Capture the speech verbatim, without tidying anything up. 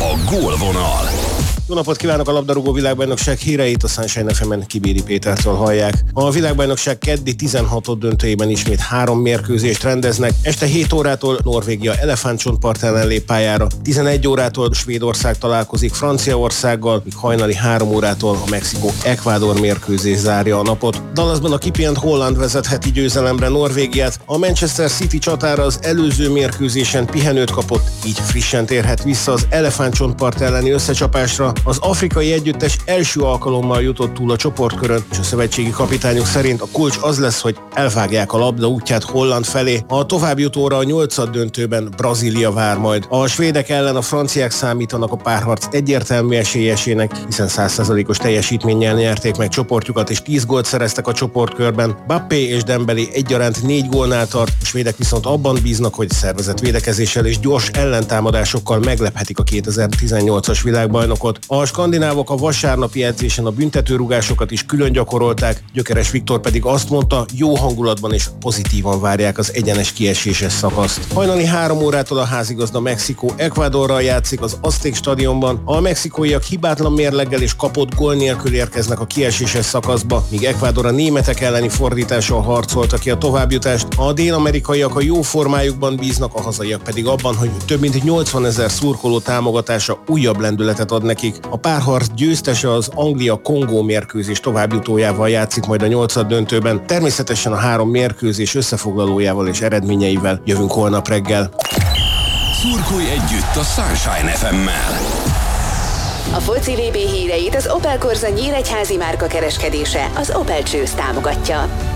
A gólvonal. Jó napot kívánok! A labdarúgó világbajnokság híreit a Sunshine ef emen Kibéri Pétertől hallják. A világbajnokság keddi tizenhatod döntőjében ismét három mérkőzést rendeznek. Este hét órától Norvégia elefántcsontpart ellen lép pályára, tizenegy órától Svédország találkozik Franciaországgal, míg hajnali három órától a Mexikó-Ekvádor mérkőzés zárja a napot. Dallasban a kipihent Holland vezetheti győzelemre Norvégiát, a Manchester City csatára az előző mérkőzésen pihenőt kapott, így frissen térhet vissza az elefántcsontpart elleni összecsapásra. Az afrikai együttes első alkalommal jutott túl a csoportkörön, és a szövetségi kapitányok szerint a kulcs az lesz, hogy elvágják a labda útját Holland felé. A továbbjutóra a nyolcad döntőben Brazília vár majd. A svédek ellen a franciák számítanak a párharc egyértelmű esélyesének, hiszen száz százalékos teljesítménnyel nyerték meg csoportjukat, és tíz gólt szereztek a csoportkörben. Bappé és Dembélé egyaránt négy gólnál tart, a svédek viszont abban bíznak, hogy szervezett védekezéssel és gyors ellentámadásokkal meglephetik a kétezer-tizennyolcas világbajnokot. A skandinávok a vasárnapi edzésen a büntetőrúgásokat is külön gyakorolták, Gyökeres Viktor pedig azt mondta, jó hangulatban és pozitívan várják az egyenes kieséses szakaszt. Hajnali három órától a házigazda Mexikó Ekvádorral játszik az Azték stadionban. A mexikóiak hibátlan mérleggel és kapott gól nélkül érkeznek a kieséses szakaszba, míg Ekvádor a németek elleni fordítással harcolta ki a továbbjutást. A dél-amerikaiak a jó formájukban bíznak, a hazaiak pedig abban, hogy több mint nyolcvanezer szurkoló támogatása újabb lendületet ad nekik. A párharc győztese az Anglia-Kongó mérkőzés továbbjutójával játszik majd a nyolcad döntőben. Természetesen a három mérkőzés összefoglalójával és eredményeivel jövünk holnap reggel. Szurkolj együtt a Sunshine ef emmel! A foci vé bé híreit az Opel Corsa nyíregyházi márka kereskedése, az Opel Choose támogatja.